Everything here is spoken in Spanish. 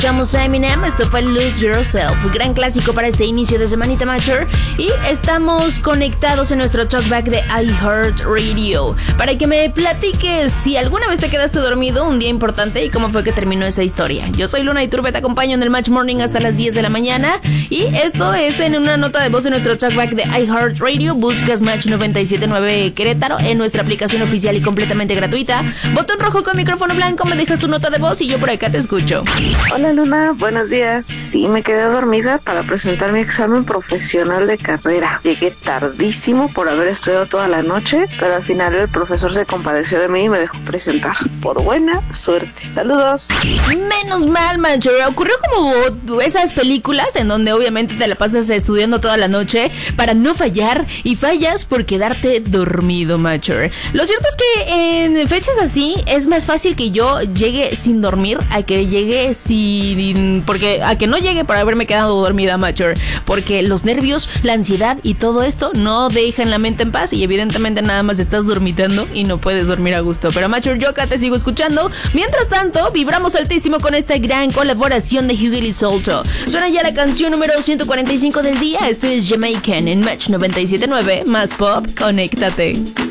Escuchamos a Eminem, esto fue Lose Yourself, gran clásico para este inicio de semanita mature. Y estamos conectados en nuestro talkback de iHeartRadio para que me platiques si alguna vez te quedaste dormido un día importante y cómo fue que terminó esa historia. Yo soy Luna Iturbe, te acompaño en el Match Morning hasta las 10 de la mañana. Y esto es en una nota de voz en nuestro talkback de iHeartRadio. Buscas Match 97.9 Querétaro en nuestra aplicación oficial y completamente gratuita. Botón rojo con micrófono blanco, me dejas tu nota de voz y yo por acá te escucho. Hola Luna, buenos días. Sí, me quedé dormida para presentar mi examen profesional de carrera. Llegué tardísimo por haber estudiado toda la noche, pero al final el profesor se compadeció de mí y me dejó presentar. Por buena suerte. Saludos. Menos mal, Macho. Ocurrió como esas películas en donde obviamente te la pasas estudiando toda la noche para no fallar y fallas por quedarte dormido, Macho. Lo cierto es que en fechas así es más fácil que yo llegue sin dormir a que llegue a que no llegue por haberme quedado dormida, Macho. Porque los nervios, la ansiedad y todo esto no dejan la mente en paz y evidentemente nada más estás dormitando y no puedes dormir a gusto. Pero Macho, yo acá te sigo escuchando. Mientras tanto, vibramos altísimo con esta gran colaboración de Hughie y Solto. Suena ya la canción número 145 del día. Esto es Jamaican en Match 97.9. Más pop, conéctate.